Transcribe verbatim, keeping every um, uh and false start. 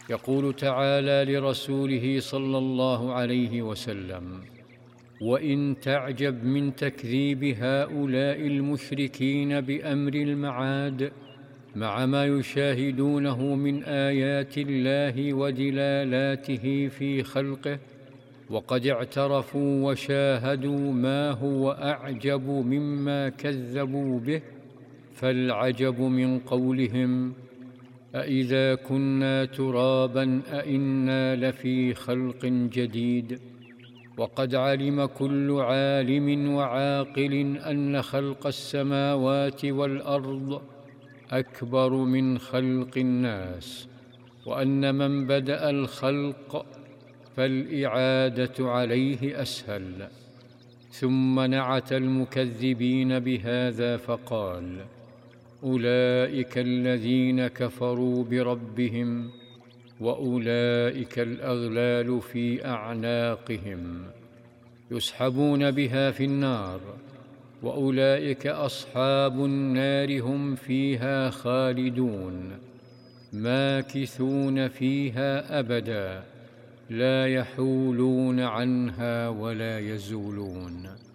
يقول تعالى لرسوله صلى الله عليه وسلم: وإن تعجب من تكذيب هؤلاء المشركين بأمر المعاد مع ما يشاهدونه من آيات الله ودلالاته في خلقه، وقد اعترفوا وشاهدوا ما هو أعجب مما كذبوا به، فالعجب من قولهم: أإذا كنا ترابا أإنا لفي خلق جديد. وقد علم كل عالم وعاقل أن خلق السماوات والأرض أكبر من خلق الناس، وأن من بدأ الخلق فالإعادة عليه أسهل. ثم نعت المكذبين بهذا فقال: أولئك الذين كفروا بربهم وأولئك الأغلال في أعناقهم يسحبون بها في النار، وأولئك أصحاب النار هم فيها خالدون ماكثون فيها أبدا لا يحولون عنها ولا يزولون.